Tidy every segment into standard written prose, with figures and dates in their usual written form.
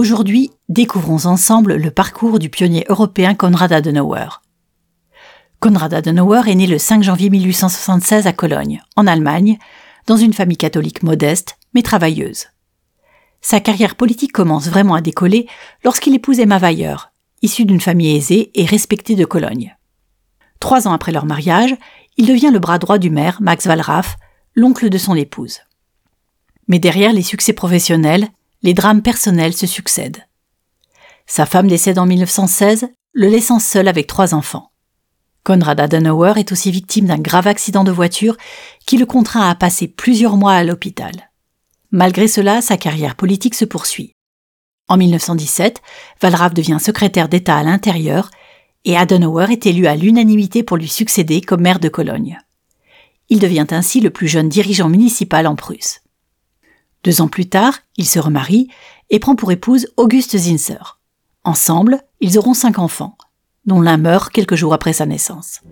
Aujourd'hui, découvrons ensemble le parcours du pionnier européen Konrad Adenauer. Konrad Adenauer est né le 5 janvier 1876 à Cologne, en Allemagne, dans une famille catholique modeste, mais travailleuse. Sa carrière politique commence vraiment à décoller lorsqu'il épouse Emma Weyer, issue d'une famille aisée et respectée de Cologne. 3 ans après leur mariage, il devient le bras droit du maire, Max Wallraff, l'oncle de son épouse. Mais derrière les succès professionnels, les drames personnels se succèdent. Sa femme décède en 1916, le laissant seul avec 3 enfants. Konrad Adenauer est aussi victime d'un grave accident de voiture qui le contraint à passer plusieurs mois à l'hôpital. Malgré cela, sa carrière politique se poursuit. En 1917, Wallraff devient secrétaire d'État à l'intérieur et Adenauer est élu à l'unanimité pour lui succéder comme maire de Cologne. Il devient ainsi le plus jeune dirigeant municipal en Prusse. 2 ans plus tard, il se remarie et prend pour épouse Auguste Zinsser. Ensemble, ils auront 5 enfants, dont l'un meurt quelques jours après sa naissance.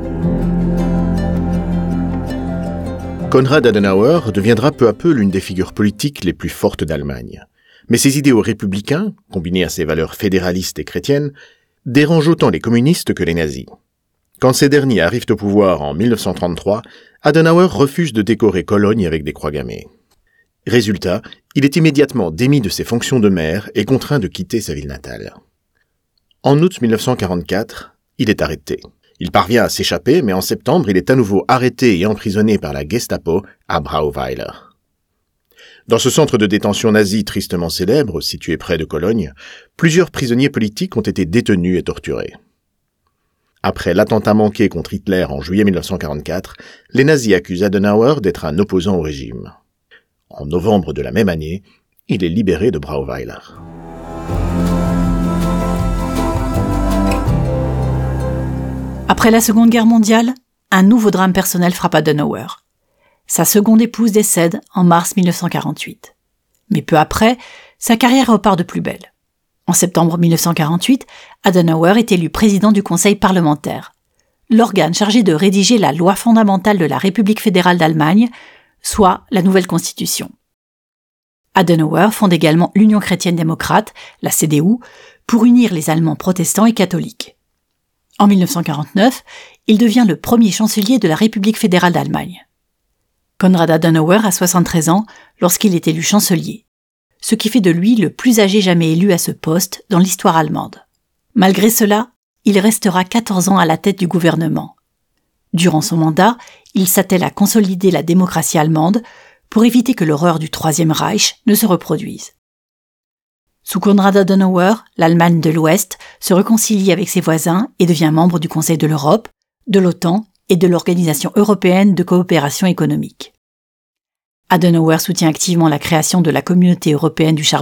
Konrad Adenauer deviendra peu à peu l'une des figures politiques les plus fortes d'Allemagne. Mais ses idéaux républicains, combinés à ses valeurs fédéralistes et chrétiennes, dérangent autant les communistes que les nazis. Quand ces derniers arrivent au pouvoir en 1933, Adenauer refuse de décorer Cologne avec des croix gammées. Résultat, il est immédiatement démis de ses fonctions de maire et contraint de quitter sa ville natale. En août 1944, il est arrêté. Il parvient à s'échapper, mais en septembre, il est à nouveau arrêté et emprisonné par la Gestapo à Brauweiler. Dans ce centre de détention nazi tristement célèbre, situé près de Cologne, plusieurs prisonniers politiques ont été détenus et torturés. Après l'attentat manqué contre Hitler en juillet 1944, les nazis accusent Adenauer d'être un opposant au régime. En novembre de la même année, il est libéré de Brauweiler. Après la Seconde Guerre mondiale, un nouveau drame personnel frappe Adenauer. Sa seconde épouse décède en mars 1948. Mais peu après, sa carrière repart de plus belle. En septembre 1948, Adenauer est élu président du Conseil parlementaire, l'organe chargé de rédiger la loi fondamentale de la République fédérale d'Allemagne, soit la nouvelle constitution. Adenauer fonde également l'Union chrétienne-démocrate, la CDU, pour unir les Allemands protestants et catholiques. En 1949, il devient le premier chancelier de la République fédérale d'Allemagne. Konrad Adenauer a 73 ans lorsqu'il est élu chancelier, ce qui fait de lui le plus âgé jamais élu à ce poste dans l'histoire allemande. Malgré cela, il restera 14 ans à la tête du gouvernement. Durant son mandat, il s'attelle à consolider la démocratie allemande pour éviter que l'horreur du Troisième Reich ne se reproduise. Sous Konrad Adenauer, l'Allemagne de l'Ouest se réconcilie avec ses voisins et devient membre du Conseil de l'Europe, de l'OTAN et de l'Organisation européenne de coopération économique. Adenauer soutient activement la création de la Communauté européenne du charbon